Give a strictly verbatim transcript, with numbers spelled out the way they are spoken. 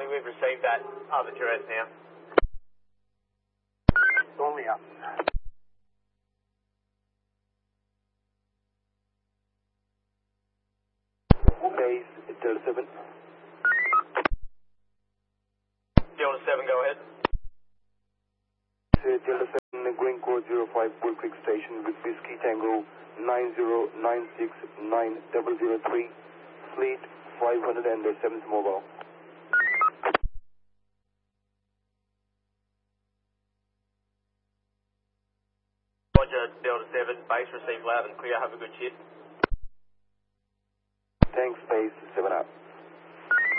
Army, we've received that other address now. Only up. Base Delta seven. Delta seven, go ahead. Delta seven, Green Code zero five, Bull Creek Station with Whiskey Tango nine zero nine six nine zero zero three, Fleet five hundred and the seventh Mobile. Roger, Delta seven, base received loud and clear, have a good shift. Thanks, Base seven up.